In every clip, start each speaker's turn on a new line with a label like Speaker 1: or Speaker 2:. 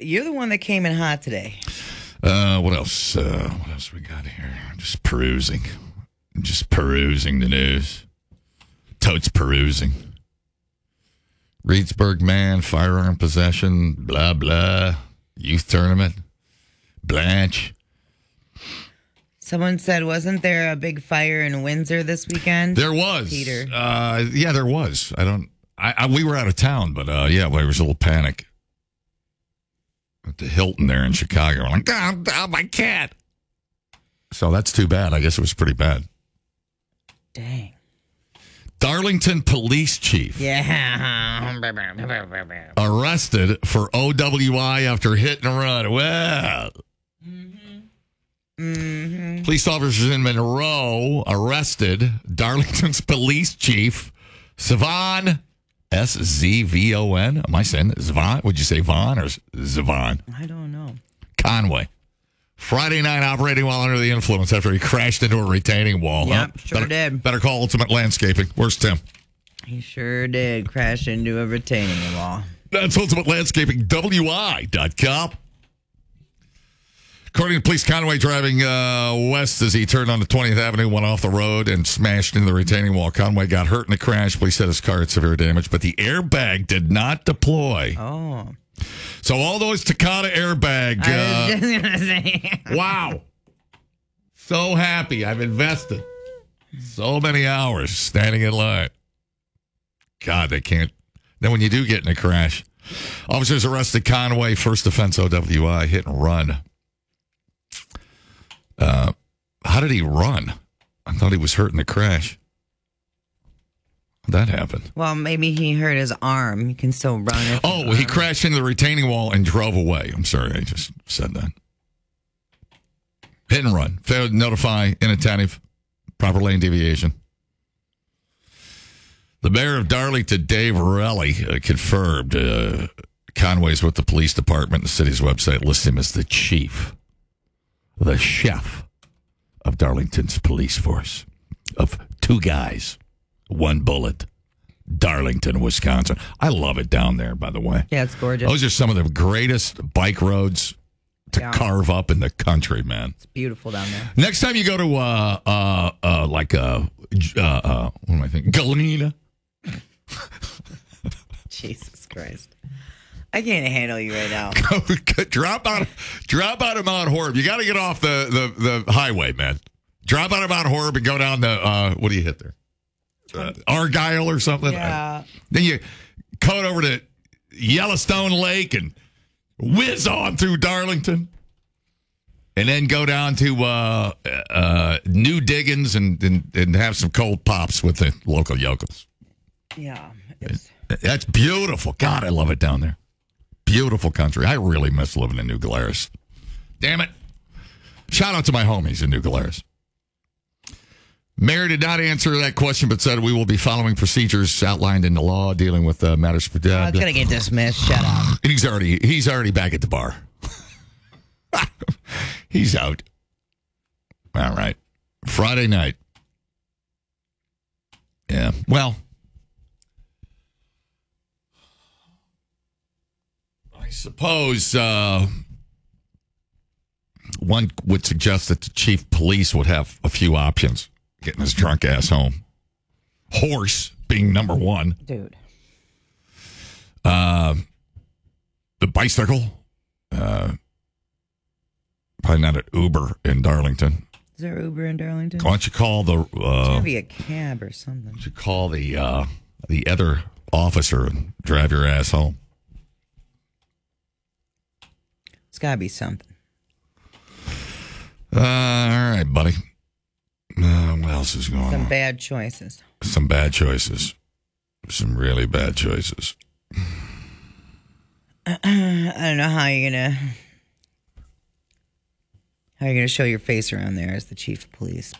Speaker 1: you're the one that came in hot today.
Speaker 2: What else? What else we got here? Just perusing the news. Totes perusing. Reedsburg man, firearm possession, blah, blah. Youth tournament. Blanche.
Speaker 1: Someone said, wasn't there a big fire in Windsor this weekend?
Speaker 2: There was.
Speaker 1: Peter.
Speaker 2: Yeah, there was. We were out of town, but there was a little panic. At the Hilton there in Chicago. I'm like, oh, my cat. So that's too bad. I guess it was pretty bad.
Speaker 1: Dang.
Speaker 2: Darlington police chief.
Speaker 1: Yeah.
Speaker 2: Arrested for OWI after hit and run. Well. Police officers in Monroe arrested Darlington's police chief, Savon, S-Z-V-O-N. Am I saying Zvon? Would you say Vaughn or Zavon?
Speaker 1: I don't know.
Speaker 2: Conway. Friday night operating while under the influence after he crashed into a retaining wall.
Speaker 1: Yep, sure did.
Speaker 2: Better call Ultimate Landscaping. Where's Tim?
Speaker 1: He sure did crash into a retaining wall.
Speaker 2: That's Ultimate Landscaping, WI.com. According to police, Conway driving west as he turned onto 20th Avenue, went off the road and smashed into the retaining wall. Conway got hurt in the crash. Police said his car had severe damage, but the airbag did not deploy.
Speaker 1: Oh.
Speaker 2: So all those Takata airbag.
Speaker 1: I was just going to say.
Speaker 2: Wow. So happy. I've invested so many hours standing in line. God, they can't. Then when you do get in a crash, officers arrested Conway, first offense OWI, hit and run. How did he run? I thought he was hurt in the crash. How'd that happened?
Speaker 1: Well, maybe he hurt his arm. You can still run.
Speaker 2: He crashed into the retaining wall and drove away. I'm sorry, I just said that. Hit and run. Failed to notify, inattentive, proper lane deviation. The mayor of Darlington, Dave Relli, confirmed Conway's with the police department. The city's website lists him as the chief, the chef of Darlington's police force of 2 guys, 1 bullet. Darlington, Wisconsin. I love it down there, by the way.
Speaker 1: Yeah, it's gorgeous.
Speaker 2: Those are some of the greatest bike roads to carve up in the country, man.
Speaker 1: It's beautiful down there.
Speaker 2: Next time you go to what am I thinking? Galena.
Speaker 1: Jesus Christ. I can't handle you right now.
Speaker 2: Drop out of Mount Horeb. You got to get off the highway, man. Drop out of Mount Horeb and go down the, what do you hit there? Argyle or something?
Speaker 1: Yeah.
Speaker 2: Then you coat over to Yellowstone Lake and whiz on through Darlington. And then go down to New Diggins and have some cold pops with the local yokels.
Speaker 1: Yeah.
Speaker 2: That's beautiful. God, I love it down there. Beautiful country. I really miss living in New Glarus. Damn it. Shout out to my homies in New Glarus. Mayor did not answer that question, but said we will be following procedures outlined in the law dealing with matters.
Speaker 1: It's going to get dismissed. Shut up.
Speaker 2: And he's already back at the bar. He's out. All right. Friday night. Yeah. Well, I suppose one would suggest that the chief police would have a few options getting his drunk ass home. Horse being number one.
Speaker 1: Dude.
Speaker 2: The bicycle. Probably not an Uber in Darlington.
Speaker 1: Is there Uber in Darlington?
Speaker 2: Why don't you call the...
Speaker 1: It's going to be a cab or something.
Speaker 2: Why don't you call the other officer and drive your ass home?
Speaker 1: It's got to be something.
Speaker 2: All right, buddy. What else is going on?
Speaker 1: Some bad choices.
Speaker 2: Some bad choices. Some really bad choices.
Speaker 1: I don't know how you're going to show your face around there as the chief of police.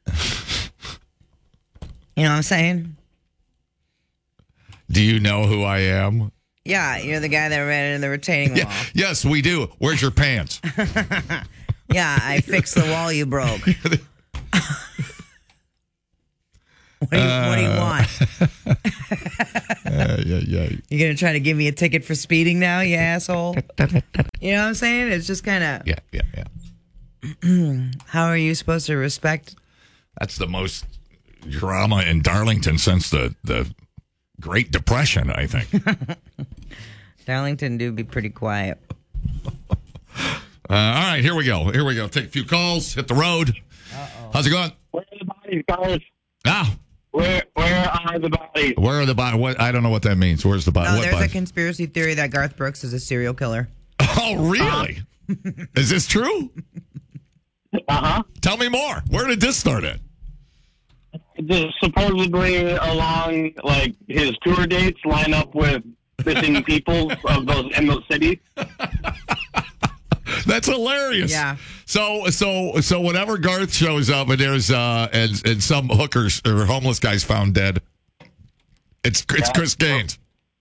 Speaker 1: You know what I'm saying?
Speaker 2: Do you know who I am?
Speaker 1: Yeah, you're the guy that ran into the retaining wall.
Speaker 2: Yeah, yes, we do. Where's your pants?
Speaker 1: Yeah, I fixed the wall you broke. What do you want?
Speaker 2: Yeah.
Speaker 1: You gonna try to give me a ticket for speeding now, you asshole? You know what I'm saying? It's just kind of.
Speaker 2: Yeah.
Speaker 1: How are you supposed to respect?
Speaker 2: That's the most drama in Darlington since the Great Depression, I think.
Speaker 1: Darlington do be pretty quiet.
Speaker 2: All right, here we go. Take a few calls. Hit the road.
Speaker 1: Uh-oh.
Speaker 2: How's it going?
Speaker 3: Where are the bodies, guys?
Speaker 2: Ah,
Speaker 3: Where are the bodies?
Speaker 2: where are the bodies? What? I don't know what that means. Where's the body?
Speaker 1: Oh,
Speaker 2: what
Speaker 1: there's a
Speaker 2: bodies?
Speaker 1: conspiracy theory that Garth Brooks is a serial killer.
Speaker 2: Oh, really? Is this true?
Speaker 3: Uh-huh.
Speaker 2: Tell me more. Where did this start at?
Speaker 3: Supposedly along, like, his tour dates line up with missing people of those cities.
Speaker 2: That's hilarious.
Speaker 1: Yeah.
Speaker 2: So whenever Garth shows up and there's and some hookers or homeless guys found dead, it's Chris Gaines.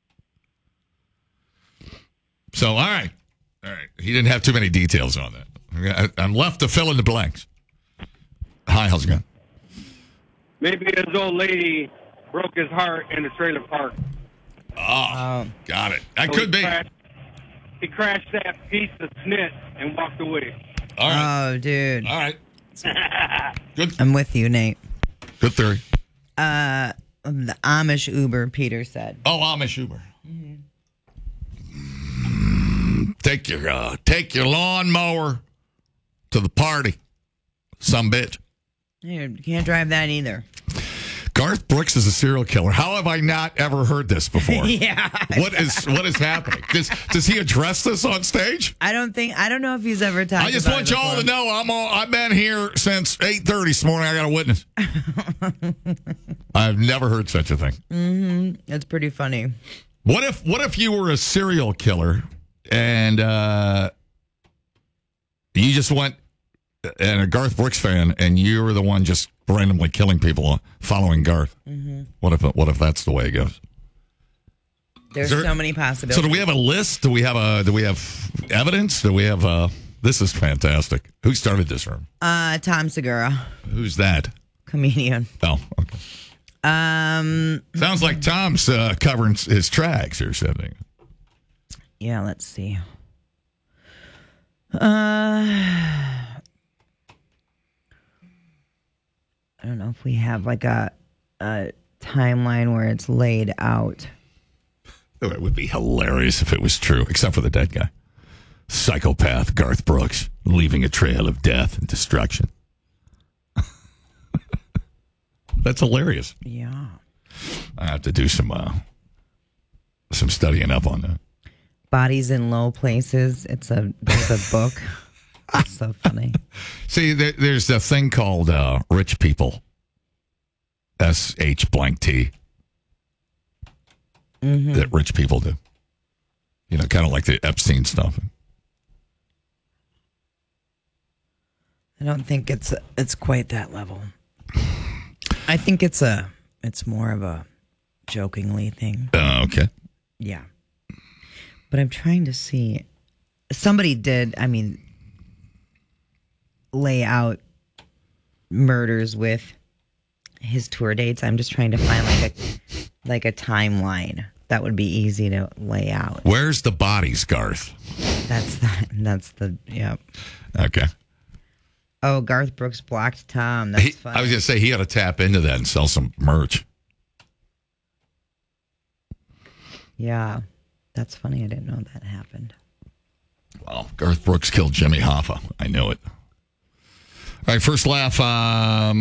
Speaker 2: So all right. He didn't have too many details on that. I'm left to fill in the blanks. Hi, how's it going?
Speaker 4: Maybe his old lady broke his heart in a trailer park.
Speaker 2: Oh, got it. That could be.
Speaker 4: He crashed that piece of snit and walked away.
Speaker 2: All right.
Speaker 1: Oh, dude.
Speaker 2: All right. Good.
Speaker 1: I'm with you, Nate.
Speaker 2: Good theory.
Speaker 1: The Amish Uber, Peter said.
Speaker 2: Oh, Amish Uber. Take your lawnmower to the party, some bitch.
Speaker 1: You can't drive that either.
Speaker 2: Garth Brooks is a serial killer. How have I not ever heard this before?
Speaker 1: Yeah.
Speaker 2: What is happening? Does he address this on stage?
Speaker 1: I don't know if he's ever talked
Speaker 2: I just
Speaker 1: about
Speaker 2: want
Speaker 1: it
Speaker 2: y'all to
Speaker 1: before.
Speaker 2: know I've been here since 8:30 this morning. I got a witness. I've never heard such a thing.
Speaker 1: Mm-hmm. It's pretty funny.
Speaker 2: What if you were a serial killer and you just went and a Garth Brooks fan and you were the one just randomly killing people following Garth? Mm-hmm. What if that's the way it goes?
Speaker 1: There's so many possibilities.
Speaker 2: So do we have a list? Do we have evidence? Do we have this is fantastic. Who started this room?
Speaker 1: Tom Segura,
Speaker 2: Who's that?
Speaker 1: comedian.
Speaker 2: Oh, okay. Sounds like Tom's covering his tracks or something.
Speaker 1: Yeah, let's see. I don't know if we have like a timeline where it's laid out.
Speaker 2: It would be hilarious if it was true, except for the dead guy. Psychopath Garth Brooks, leaving a trail of death and destruction. That's hilarious.
Speaker 1: Yeah.
Speaker 2: I have to do some studying up on that.
Speaker 1: Bodies in Low Places. There's a book. It's so funny.
Speaker 2: See, there's a thing called rich people. SH_T.
Speaker 1: Mm-hmm.
Speaker 2: That rich people do. You know, kind of like the Epstein stuff.
Speaker 1: I don't think it's quite that level. I think it's more of a jokingly thing.
Speaker 2: Okay.
Speaker 1: Yeah. But I'm trying to see. Somebody did, lay out murders with his tour dates. I'm just trying to find like a timeline that would be easy to lay out.
Speaker 2: Where's the bodies, Garth?
Speaker 1: That's the yep.
Speaker 2: Okay.
Speaker 1: Oh, Garth Brooks blocked Tom. That's funny.
Speaker 2: I was going to say he ought to tap into that and sell some merch.
Speaker 1: Yeah. That's funny. I didn't know that happened.
Speaker 2: Well, Garth Brooks killed Jimmy Hoffa. I know it. All right, first laugh. I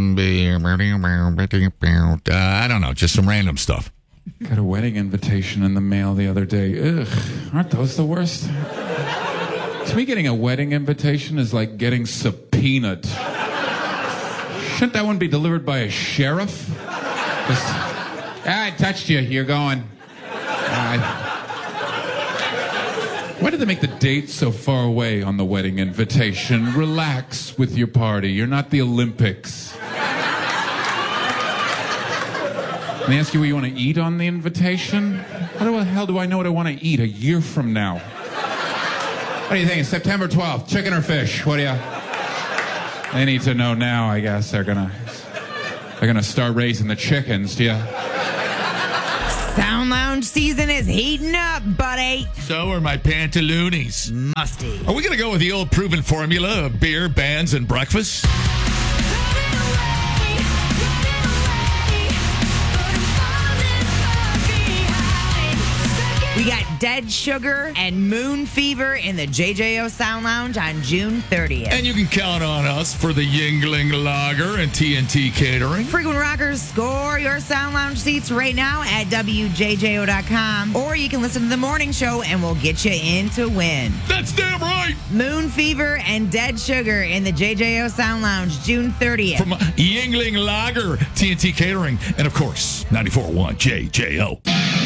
Speaker 2: don't know, just some random stuff.
Speaker 5: Got a wedding invitation in the mail the other day. Ugh, aren't those the worst? To me, getting a wedding invitation is like getting subpoenaed. Shouldn't that one be delivered by a sheriff? Just, I touched you. You're going. Why did they make the date so far away on the wedding invitation? Relax with your party. You're not the Olympics. And they ask you what you want to eat on the invitation? How the hell do I know what I want to eat a year from now? What do you think? It's September 12th. Chicken or fish? What do you... They need to know now, I guess. They're gonna They're going to start raising the chickens, do you?
Speaker 1: Sound Lounge season is heating up, buddy.
Speaker 2: So are my pantaloonies.
Speaker 1: Musty.
Speaker 2: Are we going to go with the old proven formula of beer, bands, and breakfast?
Speaker 1: We got Dead Sugar and Moon Fever in the JJO Sound Lounge on June 30th.
Speaker 2: And you can count on us for the Yingling Lager and TNT Catering.
Speaker 1: Frequent Rockers, score your Sound Lounge seats right now at WJJO.com. Or you can listen to the morning show and we'll get you in to win.
Speaker 2: That's damn right.
Speaker 1: Moon Fever and Dead Sugar in the JJO Sound Lounge, June 30th.
Speaker 2: From Yingling Lager, TNT Catering, and of course, 94.1 JJO.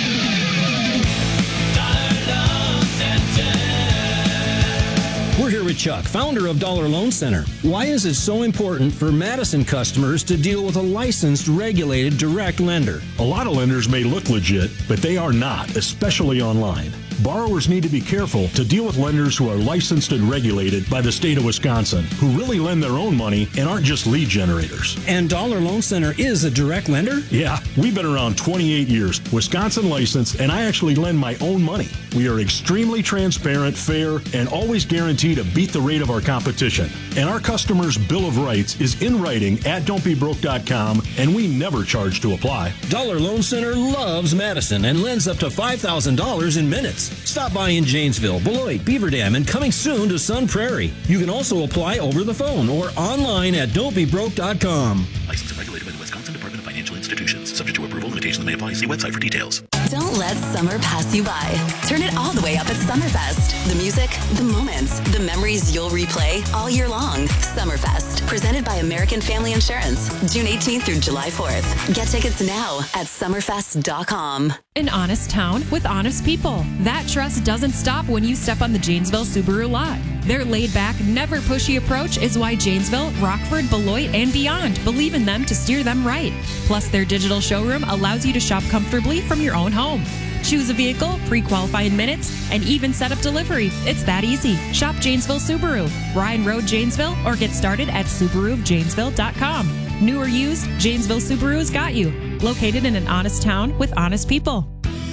Speaker 6: We're here with Chuck, founder of Dollar Loan Center. Why is it so important for Madison customers to deal with a licensed, regulated, direct lender?
Speaker 7: A lot of lenders may look legit, but they are not, especially online. Borrowers need to be careful to deal with lenders who are licensed and regulated by the state of Wisconsin, who really lend their own money and aren't just lead generators.
Speaker 6: And Dollar Loan Center is a direct lender?
Speaker 7: Yeah, we've been around 28 years, Wisconsin licensed, and I actually lend my own money. We are extremely transparent, fair, and always guarantee to beat the rate of our competition. And our customers' Bill of Rights is in writing at don'tbebroke.com, and we never charge to apply.
Speaker 6: Dollar Loan Center loves Madison and lends up to $5,000 in minutes. Stop by in Janesville, Beloit, Beaver Dam, and coming soon to Sun Prairie. You can also apply over the phone or online at don'tbebroke.com.
Speaker 8: Licensed and regulated by the Wisconsin Department of Financial Institutions. Subject to approval, limitations may apply. See website for details.
Speaker 9: Don't let summer pass you by. Turn it all the way up at Summerfest. The music, the moments, the memories you'll replay all year long. Summerfest, presented by American Family Insurance. June 18th through July 4th. Get tickets now at summerfest.com.
Speaker 10: An honest town with honest people. That trust doesn't stop when you step on the Janesville Subaru lot. Their laid-back, never pushy approach is why Janesville, Rockford, Beloit, and beyond believe in them to steer them right. Plus, their digital showroom allows you to shop comfortably from your own home. Choose a vehicle, pre-qualify in minutes, and even set up delivery. It's that easy. Shop Janesville Subaru, Ryan Road, Janesville, or get started at SubaruofJanesville.com. New or used, Janesville Subaru's got you. Located in an honest town with honest people.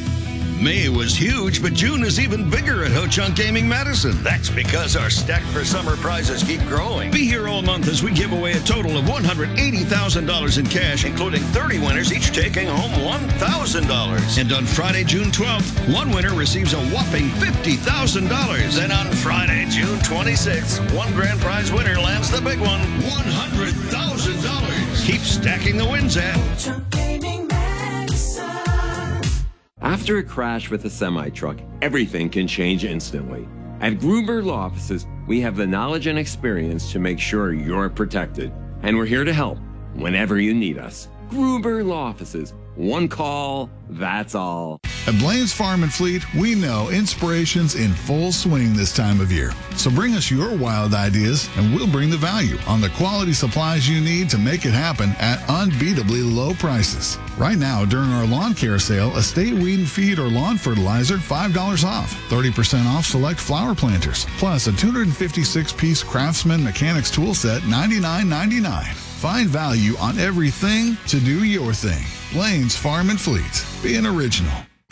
Speaker 11: May was huge, but June is even bigger at Ho Chunk Gaming Madison. That's because our Stack for Summer prizes keep growing. Be here all month as we give away a total of $180,000 in cash, including 30 winners, each taking home $1,000. And on Friday, June 12th, one winner receives a whopping $50,000. Then on Friday, June 26th, one grand prize winner lands the big one, $100,000. Keep stacking the wins at Ho Chunk Gaming Madison.
Speaker 12: After a crash with a semi-truck, everything can change instantly. At Gruber Law Offices, we have the knowledge and experience to make sure you're protected. And we're here to help whenever you need us. Gruber Law Offices. One call, that's all.
Speaker 13: At Blaine's Farm and Fleet, we know inspiration's in full swing this time of year. So bring us your wild ideas and we'll bring the value on the quality supplies you need to make it happen at unbeatably low prices. Right now, during our lawn care sale, Estate Weed and Feed or lawn fertilizer, $5 off. 30% off select flower planters. Plus a 256-piece Craftsman Mechanics tool set, $99.99. Find value on everything to do your thing. Blaine's Farm and Fleet. Be an original.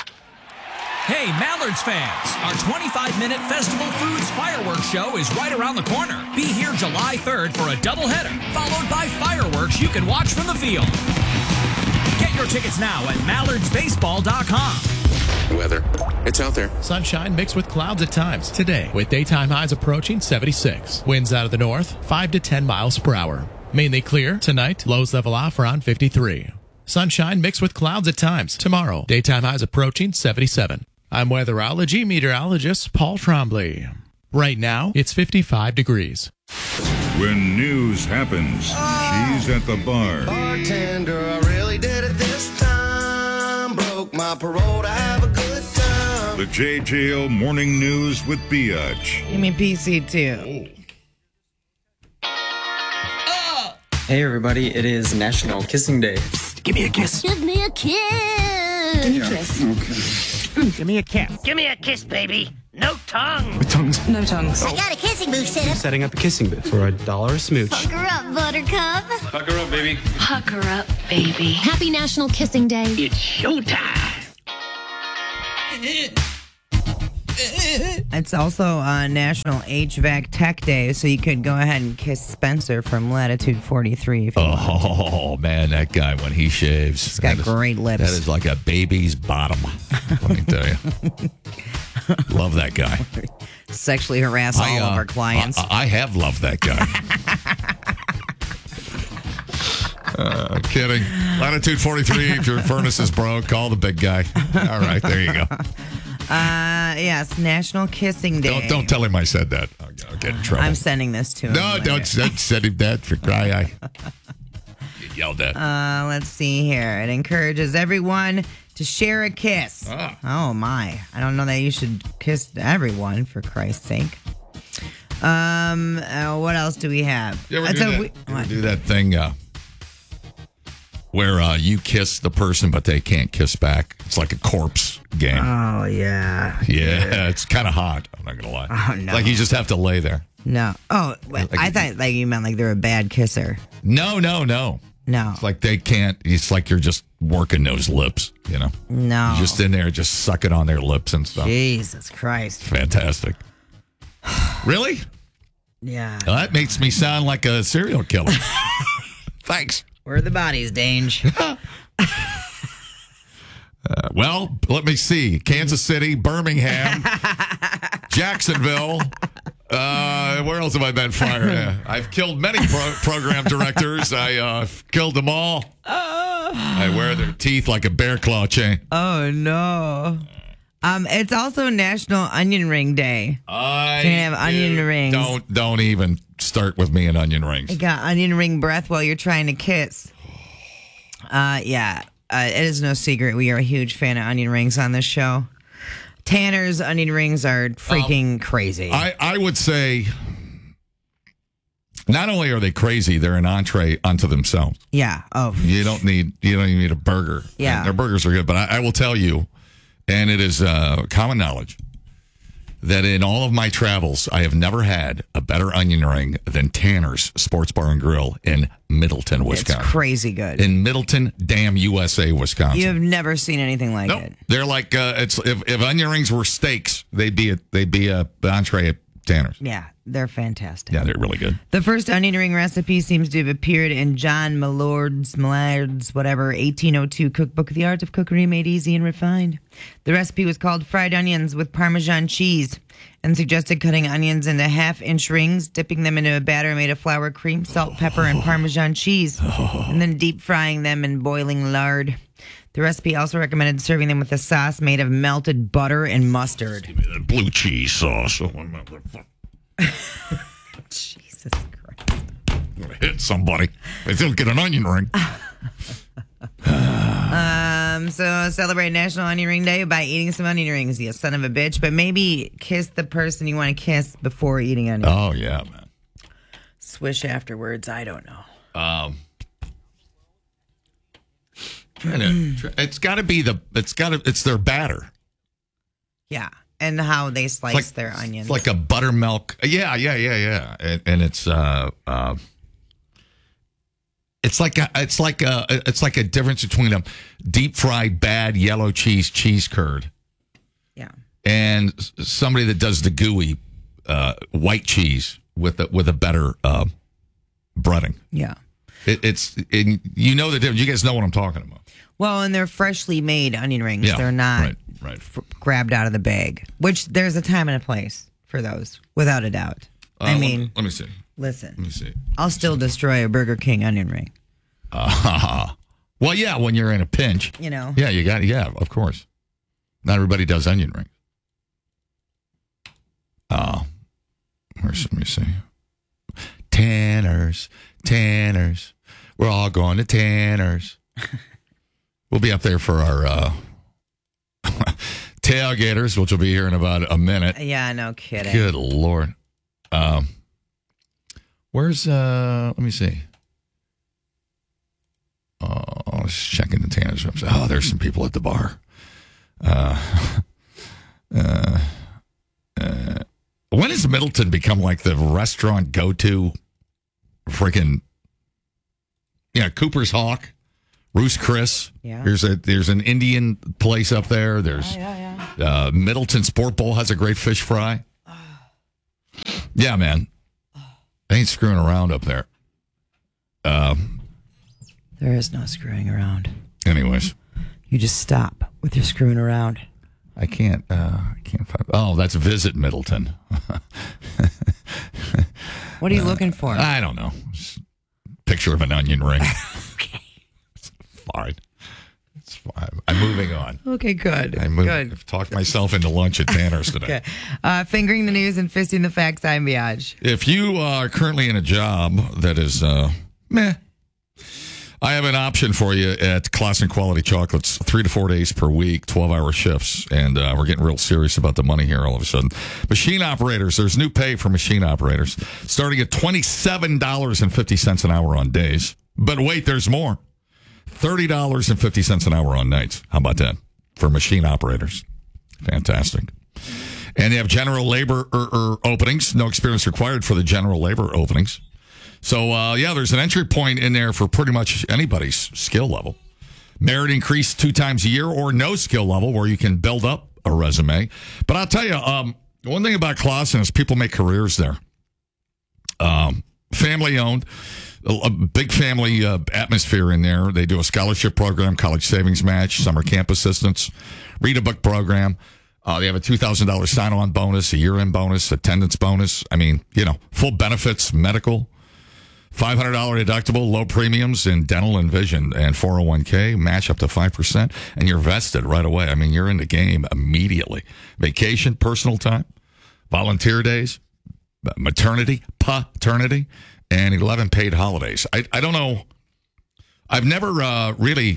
Speaker 14: Hey, Mallards fans! Our 25-minute Festival Foods fireworks show is right around the corner. Be here July 3rd for a doubleheader, followed by fireworks you can watch from the field. Get your tickets now at mallardsbaseball.com.
Speaker 15: Weather. It's out there.
Speaker 16: Sunshine mixed with clouds at times today, with daytime highs approaching 76. Winds out of the north, 5 to 10 miles per hour. Mainly clear tonight, lows level off around 53. Sunshine mixed with clouds at times tomorrow. Daytime highs approaching 77. I'm weatherology meteorologist Paul Trombley. Right now, it's 55 degrees.
Speaker 17: When news happens, she's at the bar.
Speaker 18: Bartender, I really did it this time. Broke my parole to have a good time.
Speaker 17: The JJO Morning News with Biatch.
Speaker 1: Give me PC too.
Speaker 19: Hey everybody, it is National Kissing Day.
Speaker 18: Give me a kiss.
Speaker 20: Give me a kiss.
Speaker 18: Give me a kiss.
Speaker 20: Okay.
Speaker 18: Give me a kiss.
Speaker 20: Give me a kiss, baby.
Speaker 15: No tongue.
Speaker 20: With tongues?
Speaker 15: No tongues.
Speaker 20: I got a kissing booth set up. Setting up a kissing booth for $1 a smooch. Pucker up, Buttercup. Pucker up, baby.
Speaker 15: Pucker up, baby.
Speaker 20: Happy National Kissing Day.
Speaker 15: It's showtime.
Speaker 1: It's also National HVAC Tech Day, so you could go ahead and kiss Spencer from Latitude 43. If you
Speaker 2: Oh, man, that guy, when he shaves.
Speaker 1: He's got great lips.
Speaker 2: That is like a baby's bottom, let me tell you. Love that guy.
Speaker 1: Sexually harass all of our clients.
Speaker 2: I have loved that guy. Kidding. Latitude 43, if your furnace is broke, call the big guy. All right, there you go.
Speaker 1: Yes, National Kissing Day.
Speaker 2: Don't tell him I said that. I'll get in trouble.
Speaker 1: I'm sending this to him.
Speaker 2: No,
Speaker 1: later.
Speaker 2: don't send him that for cry eye. Get yelled at.
Speaker 1: Let's see here. It encourages everyone to share a kiss. Oh, my. I don't know that you should kiss everyone, for Christ's sake. What else do we have?
Speaker 2: You ever do that thing where you kiss the person, but they can't kiss back? It's like a corpse game.
Speaker 1: Oh, yeah.
Speaker 2: Yeah, it's kind of hot. I'm not going to lie.
Speaker 1: Oh, no.
Speaker 2: Like you just have to lay there.
Speaker 1: No. Oh, I thought like you meant like they're a bad kisser.
Speaker 2: No.
Speaker 1: No.
Speaker 2: It's like they can't. It's like you're just working those lips, you know?
Speaker 1: No.
Speaker 2: You're just in there, just sucking on their lips and stuff.
Speaker 1: Jesus Christ.
Speaker 2: Fantastic. Really?
Speaker 1: Yeah.
Speaker 2: Well, that makes me sound like a serial killer. Thanks.
Speaker 1: Where are the bodies, Dange?
Speaker 2: Well, let me see. Kansas City, Birmingham, Jacksonville. Where else have I been fired? I've killed many program directors. I've killed them all. I wear their teeth like a bear claw chain.
Speaker 1: Oh, no. It's also National Onion Ring Day. So you're gonna have onion rings.
Speaker 2: Don't even start with me and onion rings.
Speaker 1: You got onion ring breath while you're trying to kiss. Yeah. It is no secret we are a huge fan of onion rings on this show. Tanner's onion rings are freaking crazy.
Speaker 2: I would say not only are they crazy, they're an entree unto themselves.
Speaker 1: Yeah. Oh.
Speaker 2: You don't even need a burger.
Speaker 1: Yeah.
Speaker 2: And their burgers are good, but I will tell you, and it is common knowledge, that in all of my travels, I have never had a better onion ring than Tanner's Sports Bar and Grill in Middleton, Wisconsin.
Speaker 1: It's crazy good.
Speaker 2: In Middleton, damn USA, Wisconsin.
Speaker 1: You have never seen anything like it.
Speaker 2: They're like if onion rings were steaks, they'd be a entree at Tanner's.
Speaker 1: Yeah, they're fantastic.
Speaker 2: Yeah, they're really good.
Speaker 1: The first onion ring recipe seems to have appeared in John Millard's 1802 cookbook, The Art of Cookery Made Easy and Refined. The recipe was called fried onions with Parmesan cheese and suggested cutting onions into half-inch rings, dipping them into a batter made of flour, cream, salt, pepper, and Parmesan cheese, and then deep frying them in boiling lard. The recipe also recommended serving them with a sauce made of melted butter and mustard.
Speaker 2: Give me that blue cheese sauce.
Speaker 1: Jesus Christ.
Speaker 2: I'm going to hit somebody. They still get an onion ring.
Speaker 1: So celebrate National Onion Ring Day by eating some onion rings, you son of a bitch. But maybe kiss the person you want to kiss before eating onion rings.
Speaker 2: Oh, yeah, man.
Speaker 1: Swish afterwards. I don't know.
Speaker 2: It's got to be it's their batter.
Speaker 1: Yeah, and how they slice their onions.
Speaker 2: It's like a buttermilk. Yeah. And it's like a difference between a deep fried bad yellow cheese curd.
Speaker 1: Yeah.
Speaker 2: And somebody that does the gooey white cheese with a better breading.
Speaker 1: Yeah.
Speaker 2: You know the difference. You guys know what I'm talking about.
Speaker 1: Well, and they're freshly made onion rings.
Speaker 2: Yeah,
Speaker 1: they're not
Speaker 2: right.
Speaker 1: Grabbed out of the bag, which there's a time and a place for those, without a doubt.
Speaker 2: Let me see.
Speaker 1: Listen.
Speaker 2: Let me see.
Speaker 1: I'll still destroy a Burger King onion ring.
Speaker 2: Well, yeah, when you're in a pinch.
Speaker 1: You know.
Speaker 2: Yeah, yeah, of course. Not everybody does onion rings. Let me see. Tanner's. We're all going to Tanner's. We'll be up there for our tailgaters, which will be here in about a minute.
Speaker 1: Yeah, no kidding.
Speaker 2: Good Lord. Where's, let me see. I was checking the Tanner's website. Oh, there's some people at the bar. When has Middleton become like the restaurant go-to freaking, Cooper's Hawk, Ruth's Chris.
Speaker 1: Yeah.
Speaker 2: There's an Indian place up there. There's Middleton Sport Bowl has a great fish fry. Yeah, man. They ain't screwing around up there.
Speaker 1: There is no screwing around.
Speaker 2: Anyways.
Speaker 1: You just stop with your screwing around.
Speaker 2: I can't find. Oh, that's Visit Middleton.
Speaker 1: What are you looking for?
Speaker 2: I don't know. Just picture of an onion ring.
Speaker 1: Okay.
Speaker 2: It's fine. It's fine. I'm moving on.
Speaker 1: Okay, good.
Speaker 2: Good.
Speaker 1: Good.
Speaker 2: Talked myself into lunch at Tanner's today.
Speaker 1: Okay. Fingering the news and fisting the facts, I'm Biage.
Speaker 2: If you are currently in a job that is meh, I have an option for you at Claussen Quality Chocolates, 3 to 4 days per week, 12-hour shifts. And we're getting real serious about the money here all of a sudden. Machine operators, there's new pay for machine operators, starting at $27.50 an hour on days. But wait, there's more. $30.50 an hour on nights. How about that? For machine operators. Fantastic. And they have general labor openings. No experience required for the general labor openings. So, there's an entry point in there for pretty much anybody's skill level. Merit increase 2 times a year or no skill level where you can build up a resume. But I'll tell you, one thing about Claussen is people make careers there. Family owned, a big family atmosphere in there. They do a scholarship program, college savings match, summer camp assistance, read a book program. They have a $2,000 sign-on bonus, a year-end bonus, attendance bonus. I mean, full benefits, medical. $500 deductible, low premiums in dental and vision, and 401k match up to 5%, and you're vested right away. I mean, you're in the game immediately. Vacation, personal time, volunteer days, maternity, paternity, and 11 paid holidays. I don't know. I've never really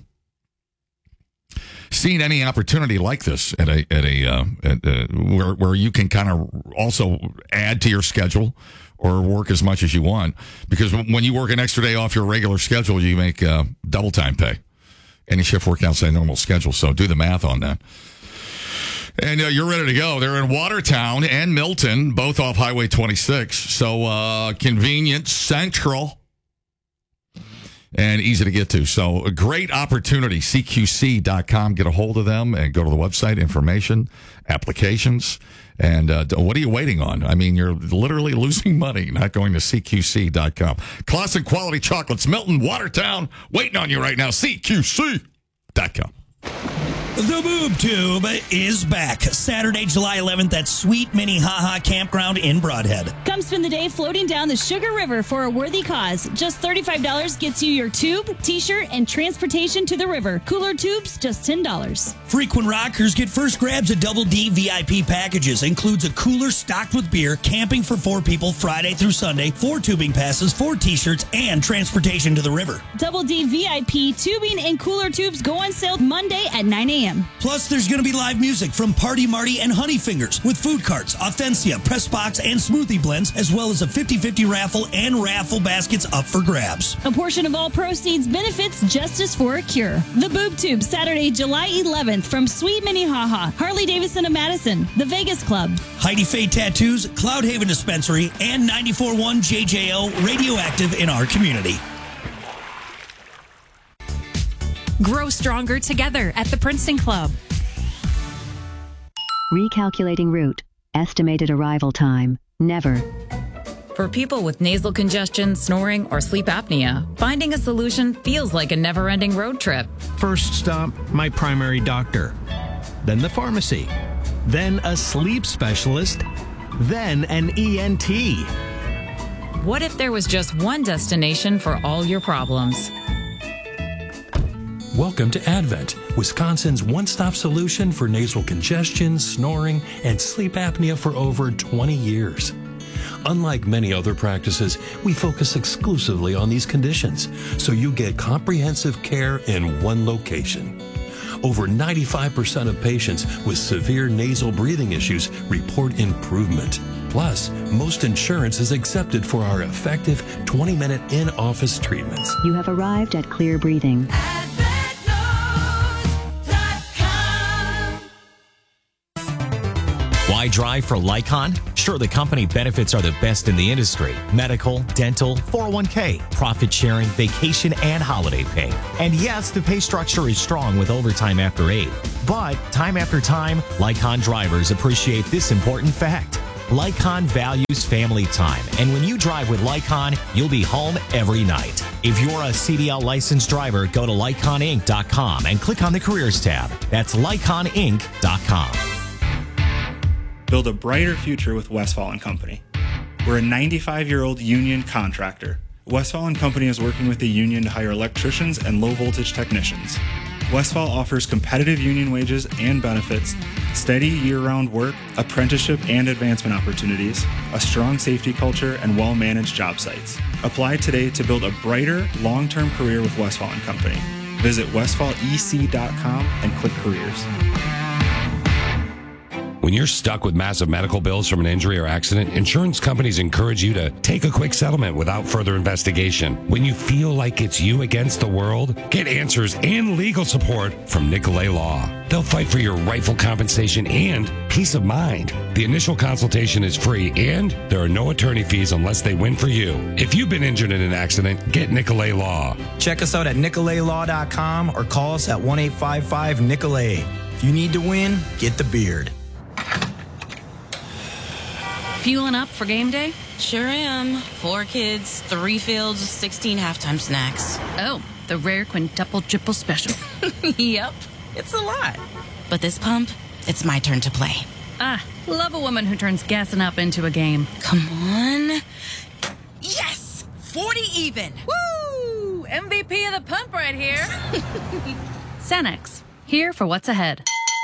Speaker 2: seen any opportunity like this at where you can kind of also add to your schedule or work as much as you want, because when you work an extra day off your regular schedule, you make double time pay. Any shift work outside normal schedule, so do the math on that. And you're ready to go. They're in Watertown and Milton, both off Highway 26, so convenient, central, and easy to get to. So a great opportunity. CQC.com. Get a hold of them and go to the website, information, applications. And what are you waiting on? I mean, you're literally losing money not going to CQC.com. Claussen Quality Chocolates, Milton, Watertown, waiting on you right now. CQC.com.
Speaker 21: The Boob Tube is back Saturday, July 11th at Sweet Minnehaha Campground in Broadhead.
Speaker 22: Come spend the day floating down the Sugar River for a worthy cause. Just $35 gets you your tube, t-shirt, and transportation to the river. Cooler tubes, just $10.
Speaker 21: Frequent rockers get first grabs at Double D VIP packages. Includes a cooler stocked with beer, camping for 4 people Friday through Sunday, 4 tubing passes, 4 t-shirts, and transportation to the river.
Speaker 22: Double D VIP tubing and cooler tubes go on sale Monday at 9 a.m.
Speaker 21: Plus, there's going to be live music from Party Marty and Honey Fingers with food carts, Authentia, press box, and smoothie blends, as well as a 50-50 raffle and raffle baskets up for grabs.
Speaker 22: A portion of all proceeds benefits Justice for a Cure. The Boob Tube, Saturday, July 11th from Sweet Minnehaha, Harley Davidson of Madison, the Vegas Club,
Speaker 21: Heidi Faye Tattoos, Cloud Haven Dispensary, and 94.1 JJO Radioactive in our community.
Speaker 10: Grow stronger together at the Princeton Club.
Speaker 23: Recalculating route. Estimated arrival time. Never.
Speaker 24: For people with nasal congestion, snoring, or sleep apnea, finding a solution feels like a never-ending road trip.
Speaker 25: First stop, my primary doctor. Then the pharmacy. Then a sleep specialist. Then an ENT.
Speaker 24: What if there was just one destination for all your problems?
Speaker 26: Welcome to Advent, Wisconsin's one-stop solution for nasal congestion, snoring, and sleep apnea for over 20 years. Unlike many other practices, we focus exclusively on these conditions, so you get comprehensive care in one location. Over 95% of patients with severe nasal breathing issues report improvement. Plus, most insurance is accepted for our effective 20-minute in-office treatments.
Speaker 23: You have arrived at Clear Breathing.
Speaker 3: Why drive for Lycon? Sure, the company benefits are the best in the industry. Medical, dental, 401k, profit sharing, vacation, and holiday pay. And yes, the pay structure is strong with overtime after 8. But time after time, Lycon drivers appreciate this important fact. Lycon values family time, and when you drive with Lycon, you'll be home every night. If you're a CDL licensed driver, go to LyconInc.com and click on the Careers tab. That's LyconInc.com.
Speaker 4: Build a brighter future with Westfall & Company. We're a 95-year-old union contractor. Westfall & Company is working with the union to hire electricians and low-voltage technicians. Westfall offers competitive union wages and benefits, steady year-round work, apprenticeship and advancement opportunities, a strong safety culture, and well-managed job sites. Apply today to build a brighter, long-term career with Westfall & Company. Visit westfallec.com and click Careers.
Speaker 5: When you're stuck with massive medical bills from an injury or accident, insurance companies encourage you to take a quick settlement without further investigation. When you feel like it's you against the world, get answers and legal support from Nicolay Law. They'll fight for your rightful compensation and peace of mind. The initial consultation is free, and there are no attorney fees unless they win for you. If you've been injured in an accident, get Nicolay Law.
Speaker 6: Check us out at nicolaylaw.com or call us at 1-855-NICOLAY. If you need to win, get the beard.
Speaker 7: Fueling up for game day? Sure am. 4 kids, 3 fields, 16 halftime snacks.
Speaker 8: Oh, the rare quintuple triple special.
Speaker 7: Yep, it's a lot. But this pump, it's my turn to play.
Speaker 8: Love a woman who turns gassing up into a game.
Speaker 7: Come on. Yes! 40 even.
Speaker 8: Woo! MVP of the pump right here. Cenex, here for what's ahead.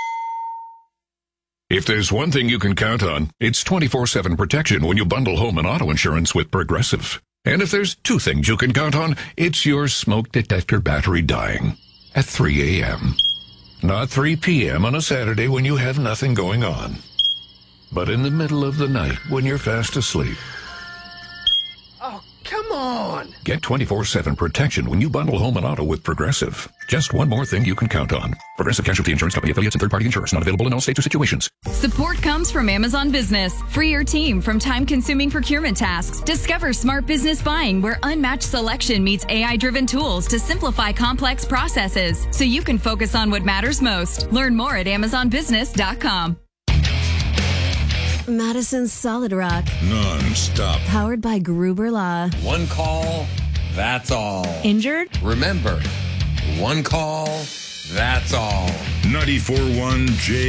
Speaker 27: If there's one thing you can count on, it's 24/7 protection when you bundle home and auto insurance with Progressive. And if there's 2 things you can count on, it's your smoke detector battery dying at 3 a.m. Not 3 p.m. on a Saturday when you have nothing going on, but in the middle of the night when you're fast asleep.
Speaker 15: Oh, come on!
Speaker 27: Get 24/7 protection when you bundle home and auto with Progressive. Just one more thing you can count on. Progressive Casualty Insurance Company affiliates and third-party insurers. Not available in all states or situations.
Speaker 28: Support comes from Amazon Business. Free your team from time-consuming procurement tasks. Discover smart business buying where unmatched selection meets AI-driven tools to simplify complex processes so you can focus on what matters most. Learn more at amazonbusiness.com.
Speaker 29: Madison's Solid Rock.
Speaker 17: Non-stop.
Speaker 29: Powered by Gruber Law.
Speaker 12: One call, that's all.
Speaker 29: Injured?
Speaker 12: Remember, one call, that's all.
Speaker 17: 94.1 J.